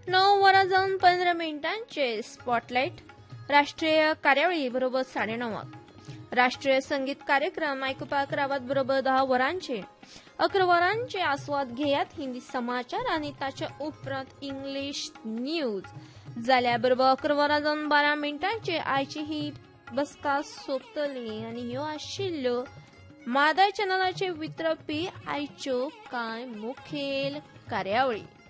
9 वरा जाऊन 15 मिनिटांचे स्पॉटलाइट. राष्ट्रीय कार्यावळी बरोबर 9:30. राष्ट्रीय संगीत कार्यक्रम आयकुपाक रावत बरोबर 10 वरांचे. 11 वरांचे आस्वाद घेयात हिंदी समाचार आणि ताच्या उपरांत इंग्लिश न्यूज जाल्या बरोबर 11 वरा जाऊन 12 मिनिटांचे आयची ही बसका सोंपतली आणि ह्यो आशिल्ल्यो मादाय चॅनलाचे वितरपी आयच्यो कांय मुखेल कार्यावळी.